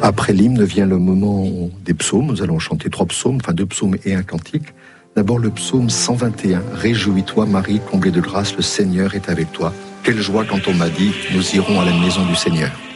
Après l'hymne vient le moment des psaumes. Nous allons chanter 3 psaumes, enfin 2 psaumes et un cantique. D'abord le psaume 121. Réjouis-toi Marie, comblée de grâce, le Seigneur est avec toi. Quelle joie quand on m'a dit, nous irons à la maison du Seigneur.